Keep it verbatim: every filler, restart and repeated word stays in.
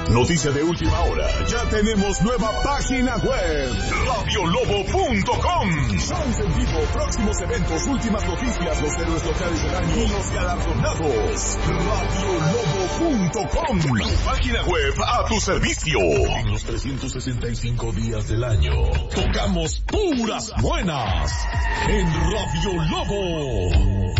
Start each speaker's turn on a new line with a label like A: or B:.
A: Noticia de última hora. Ya tenemos nueva página web. radio lobo punto com. Shows en vivo, próximos eventos, últimas noticias, los héroes locales del año y los galardonados. radio lobo punto com. Página web a tu servicio. En los trescientos sesenta y cinco días del año, tocamos puras buenas. En Radio Lobo.